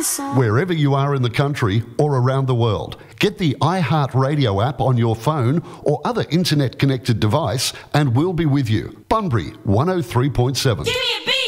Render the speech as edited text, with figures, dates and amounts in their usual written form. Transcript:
song. Wherever you are in the country or around the world, get the iHeartRadio app on your phone or other internet-connected device and we'll be with you. Bunbury 103.7. Give me a beat!